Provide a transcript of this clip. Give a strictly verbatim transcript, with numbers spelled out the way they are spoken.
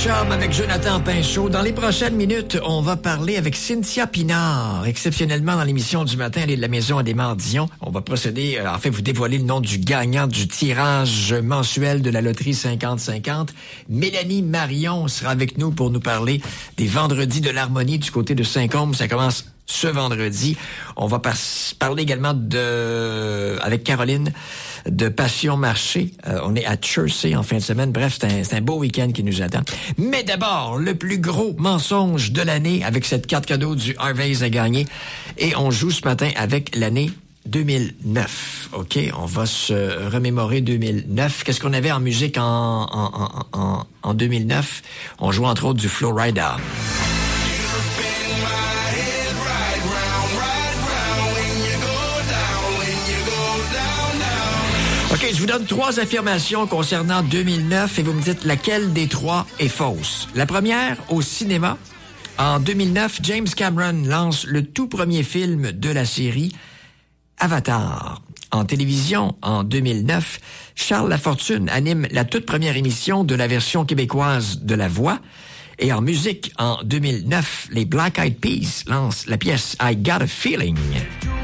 Chum avec Jonathan Pinchot. Dans les prochaines minutes, on va parler avec Cynthia Pinard. Exceptionnellement, dans l'émission du matin, elle est de la maison à Desmarres-Dion. On va procéder, euh, en fait, vous dévoiler le nom du gagnant du tirage mensuel de la loterie cinquante cinquante. Mélanie Marion sera avec nous pour nous parler des vendredis de l'harmonie du côté de Saint-Côme. Ça commence ce vendredi. On va par- parler également de, avec Caroline, de Passion Marché. Euh, on est à Chersey en fin de semaine. Bref, c'est un, c'est un beau week-end qui nous attend. Mais d'abord, le plus gros mensonge de l'année avec cette carte cadeau du Harvey's à gagner. Et on joue ce matin avec l'année deux mille neuf. OK, on va se remémorer deux mille neuf. Qu'est-ce qu'on avait en musique en, en, en, en, en deux mille neuf? On joue entre autres du Florida. OK, je vous donne trois affirmations concernant deux mille neuf et vous me dites laquelle des trois est fausse. La première, au cinéma. En deux mille neuf, James Cameron lance le tout premier film de la série Avatar. En télévision, en deux mille neuf, Charles Lafortune anime la toute première émission de la version québécoise de La Voix. Et en musique, en deux mille neuf, les Black Eyed Peas lancent la pièce I Got a Feeling.